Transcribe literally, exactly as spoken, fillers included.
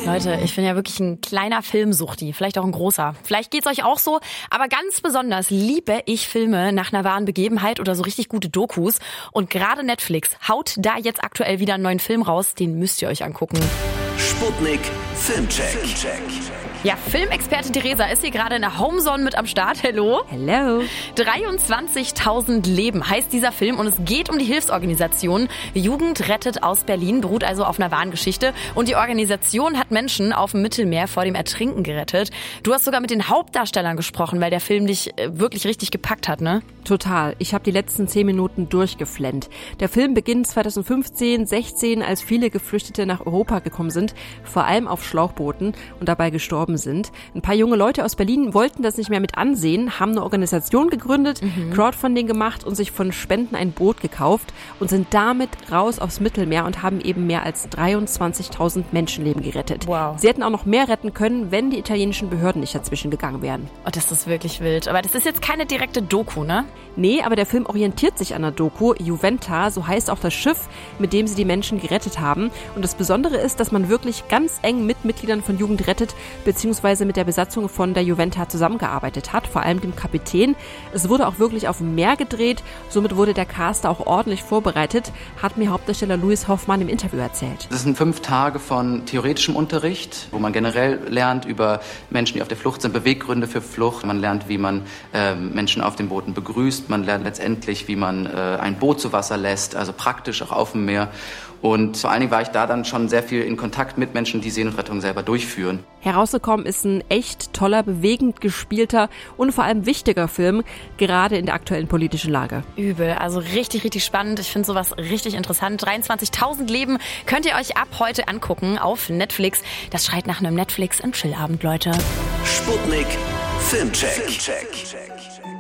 Leute, ich bin ja wirklich ein kleiner Filmsuchti, vielleicht auch ein großer. Vielleicht geht's euch auch so, aber ganz besonders liebe ich Filme nach einer wahren Begebenheit oder so richtig gute Dokus. Und gerade Netflix haut da jetzt aktuell wieder einen neuen Film raus, den müsst ihr euch angucken. Sputnik Filmcheck. Filmcheck. Ja, Filmexperte Theresa ist hier gerade in der Homezone mit am Start. Hello. Hello. dreiundzwanzigtausend Leben heißt dieser Film und es geht um die Hilfsorganisation Jugend rettet aus Berlin, beruht also auf einer wahren Geschichte. Und die Organisation hat Menschen auf dem Mittelmeer vor dem Ertrinken gerettet. Du hast sogar mit den Hauptdarstellern gesprochen, weil der Film dich wirklich richtig gepackt hat, ne? Total. Ich habe die letzten zehn Minuten durchgeflennt. Der Film beginnt zweitausendfünfzehn, sechzehn, als viele Geflüchtete nach Europa gekommen sind, vor allem auf Schlauchbooten und dabei gestorben sind. Ein paar junge Leute aus Berlin wollten das nicht mehr mit ansehen, haben eine Organisation gegründet, mhm. Crowdfunding gemacht und sich von Spenden ein Boot gekauft und sind damit raus aufs Mittelmeer und haben eben mehr als dreiundzwanzigtausend Menschenleben gerettet. Wow. Sie hätten auch noch mehr retten können, wenn die italienischen Behörden nicht dazwischen gegangen wären. Oh, das ist wirklich wild. Aber das ist jetzt keine direkte Doku, ne? Nee, aber der Film orientiert sich an der Doku. Juventa, so heißt auch das Schiff, mit dem sie die Menschen gerettet haben. Und das Besondere ist, dass man wirklich ganz eng mit Mitgliedern von Jugend rettet, beziehungsweise mit der Besatzung von der Juventa zusammengearbeitet hat, vor allem dem Kapitän. Es wurde auch wirklich auf dem Meer gedreht, somit wurde der Cast auch ordentlich vorbereitet, hat mir Hauptdarsteller Louis Hoffmann im Interview erzählt. Das sind fünf Tage von theoretischem Unterricht, wo man generell lernt über Menschen, die auf der Flucht sind, Beweggründe für Flucht. Man lernt, wie man äh, Menschen auf den Booten begrüßt. Man lernt letztendlich, wie man äh, ein Boot zu Wasser lässt, also praktisch auch auf dem Meer. Und vor allen Dingen war ich da dann schon sehr viel in Kontakt mit Menschen, die Seenotrettung selber durchführen. Herausgekommen ist ein echt toller, bewegend gespielter und vor allem wichtiger Film, gerade in der aktuellen politischen Lage. Übel, also richtig, richtig spannend. Ich finde sowas richtig interessant. dreiundzwanzigtausend Leben könnt ihr euch ab heute angucken auf Netflix. Das schreit nach einem Netflix- und Chillabend, Leute. Sputnik Filmcheck. Filmcheck.